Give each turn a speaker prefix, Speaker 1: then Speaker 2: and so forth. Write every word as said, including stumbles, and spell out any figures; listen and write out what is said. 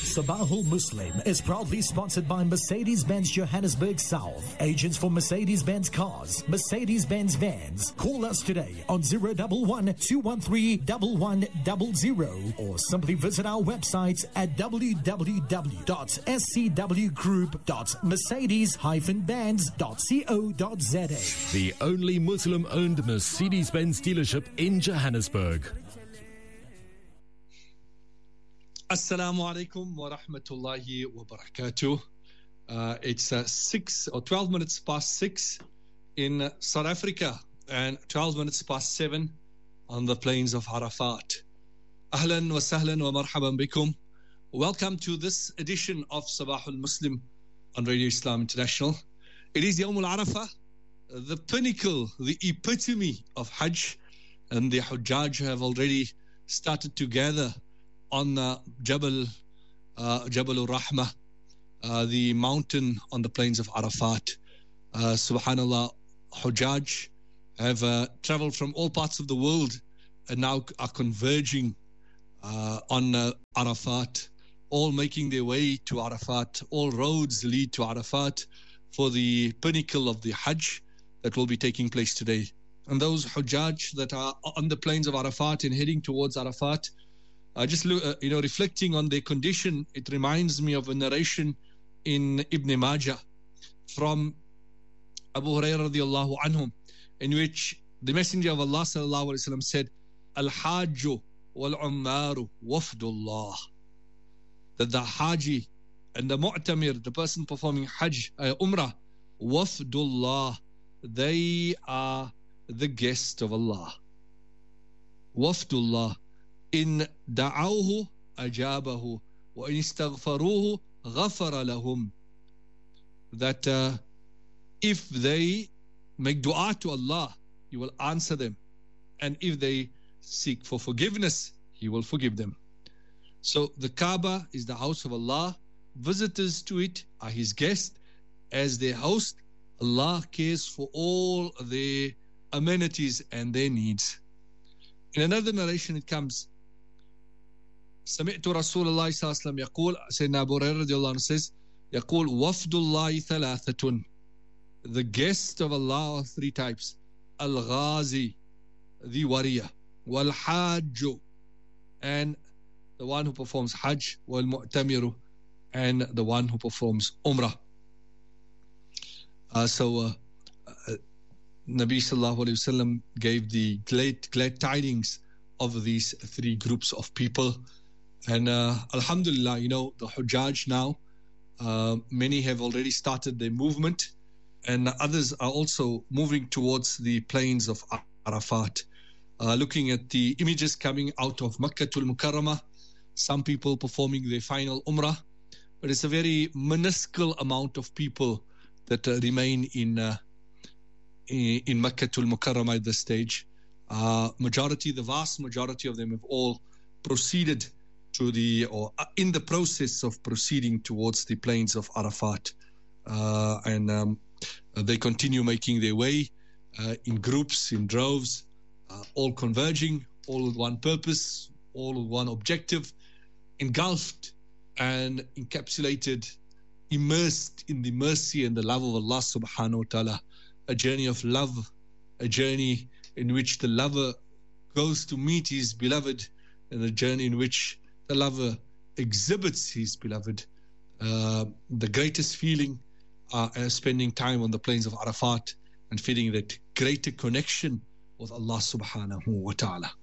Speaker 1: Sabahul Muslim is proudly sponsored by Mercedes-Benz Johannesburg South. Agents for Mercedes-Benz cars, Mercedes-Benz vans. Call us today on zero one one, two one three, one one zero zero or simply visit our website at w w w dot s c w group dot mercedes dash benz dot co dot z a.
Speaker 2: The only Muslim-owned Mercedes-Benz dealership in Johannesburg.
Speaker 3: Assalamu alaikum wa rahmatullahi wa barakatuh. Uh, it's uh, six or twelve minutes past six in uh, South Africa and twelve minutes past seven on the plains of Arafat. Ahlan wa sahlan wa marhaban bikum. Welcome to this edition of Sabahul Muslim on Radio Islam International. It is Yawm al-Arafah, the pinnacle, the epitome of Hajj, and the Hujjaj have already started to gather on uh, Jabal uh, Jabal al-Rahmah, uh, the mountain on the plains of Arafat. Uh, Subhanallah, Hujjaj have uh, traveled from all parts of the world and now are converging uh, on uh, Arafat, all making their way to Arafat. All roads lead to Arafat for the pinnacle of the Hajj that will be taking place today. And those Hujjaj that are on the plains of Arafat and heading towards Arafat, Uh, just look, uh, you know, reflecting on their condition, it reminds me of a narration in Ibn Majah from Abu Hurairah radiallahu anhum, in which the Messenger of Allah sallallahu alaihi wasallam said, "Al-Hajju wal-Ummaru wafdullah." That the Haji and the Mu'tamir, the person performing Hajj, uh, Umrah, wafdullah, they are the guest of Allah. Wafdullah. إن دعوه أجابه وإن استغفروه غفر لهم. That uh, if they make dua to Allah, He will answer them, and if they seek for forgiveness, He will forgive them. So the Kaaba is the house of Allah. Visitors to it are His guests. As their host, Allah cares for all their amenities and their needs. In another narration it comes, سمعت رسول الله صلى الله عليه وسلم يقول, Sayyidina Abu Hurairah رضي الله عنه says, يقول وفد الله ثلاثة. The guests of Allah are three types: Al-Ghazi, the warrior, Wal-Hajju, and the one who performs Hajj, Wal-Mu'tamiru, and the one who performs Umrah. Uh, so uh, uh, Nabi sallallahu alayhi wasallam gave the glad, glad tidings of these three groups of people. And uh, Alhamdulillah, you know, the Hujjaj now, uh, many have already started their movement, and others are also moving towards the plains of Arafat. Uh, looking at the images coming out of Makkatul Mukarramah, some people performing their final Umrah, but it's a very minuscule amount of people that uh, remain in uh, in, in Makkatul Mukarramah at this stage. Uh, majority, the vast majority of them have all proceeded to the, or in the process of proceeding towards the plains of Arafat. Uh, and um, they continue making their way uh, in groups, in droves, uh, all converging, all with one purpose, all with one objective, engulfed and encapsulated, immersed in the mercy and the love of Allah subhanahu wa ta'ala. A journey of love, a journey in which the lover goes to meet his beloved, and a journey in which the lover exhibits his beloved. Uh, the greatest feeling uh, is spending time on the plains of Arafat and feeling that greater connection with Allah subhanahu wa ta'ala.